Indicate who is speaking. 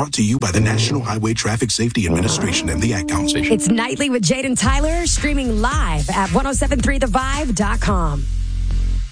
Speaker 1: Brought to you by the National Highway Traffic Safety Administration and the Ad Council.
Speaker 2: It's Nightly with Jade and Tyler, streaming live at 1073thevibe.com.